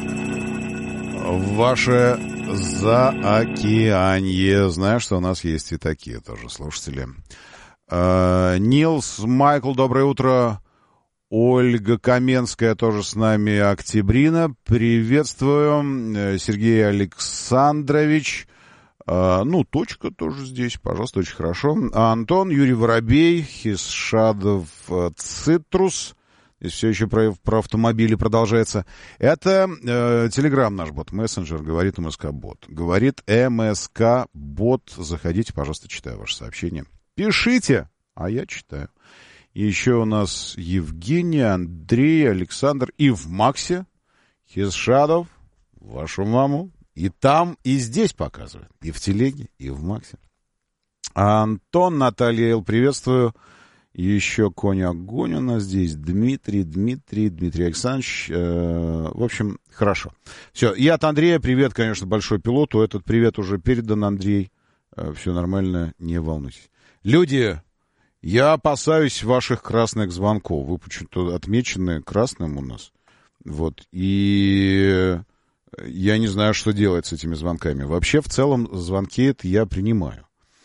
в ваше заокеанье. Знаю, что у нас есть и такие тоже слушатели. Нилс, Майкл, доброе утро. Ольга Каменская тоже с нами, Октябрина. Приветствую. Сергей Александрович. Ну, точка тоже здесь, пожалуйста, очень хорошо. Антон, Юрий Воробей, Хисшадов, Цитрус. Здесь все еще про, про автомобили продолжается. Это э, Телеграм наш бот, мессенджер, говорит МСК-бот. Говорит МСК-бот. Заходите, пожалуйста, читаю ваше сообщение. Пишите, а я читаю. Еще у нас Евгений, Андрей, Александр и в Максе. Хисшадов, вашу маму. И там, и здесь показывает. И в телеге, и в Максе. Антон, Наталья Эл, приветствую. Еще конь-огонь у нас здесь. Дмитрий, Дмитрий, Дмитрий Александрович. Э, в общем, хорошо. Все, и от Андрея привет, конечно, большой пилоту. Этот привет уже передан, Андрей. Э, все нормально, не волнуйтесь. Люди, я опасаюсь ваших красных звонков. Вы почему-то отмечены красным у нас. Вот, и я не знаю, что делать с этими звонками. Вообще, в целом, звонки это я принимаю.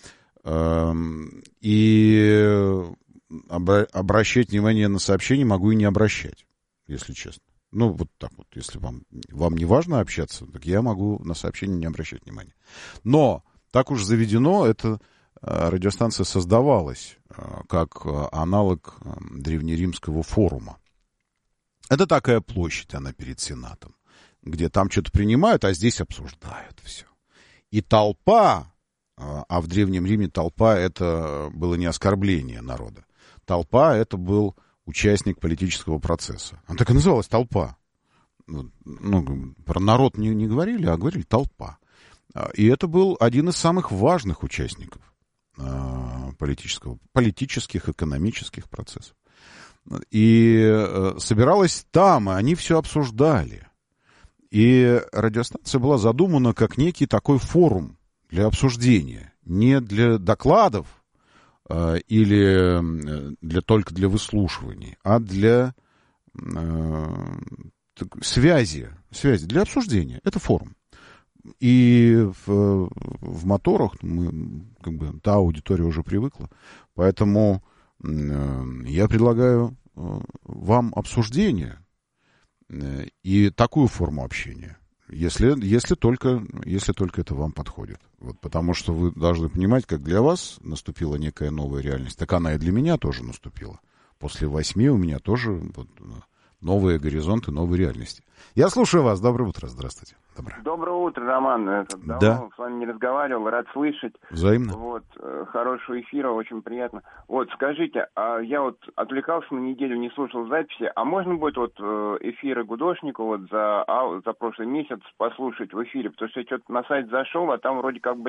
И обращать внимание на сообщения могу и не обращать, если честно. Ну, вот так вот. Если вам, вам не важно общаться, так я могу на сообщения не обращать внимания. Но так уж заведено, эта радиостанция создавалась как аналог древнеримского форума. Это такая площадь, она перед Сенатом, где там что-то принимают, а здесь обсуждают все. И толпа, а в Древнем Риме толпа — это было не оскорбление народа. Толпа — это был участник политического процесса. Она так и называлась — толпа. Ну, про народ не, не говорили, а говорили толпа. И это был один из самых важных участников политического, политических, экономических процессов. И собиралась там, и они все обсуждали. И радиостанция была задумана как некий такой форум для обсуждения. Не для докладов э, или для, только для выслушиваний, а для э, так, связи, связи, для обсуждения. Это форум. И в, в моторах мы, как бы, та аудитория уже привыкла. Поэтому э, я предлагаю э, вам обсуждение э, и такую форму общения. Если, если, только, если только это вам подходит. Вот, потому что вы должны понимать, как для вас наступила некая новая реальность, так она и для меня тоже наступила. После восьми у меня тоже вот, новые горизонты, новые реальности. Я слушаю вас. Доброе утро. Здравствуйте. Доброе. Доброе утро, Роман. Это, давно да. с вами не разговаривал, рад слышать. Взаимно. Вот, хорошего эфира, очень приятно. Вот, скажите, а я вот отвлекался на неделю, не слушал записи, а можно будет вот эфиры Гудошникова вот за, а, за прошлый месяц послушать в эфире? Потому что я что-то на сайт зашел, а там вроде как бы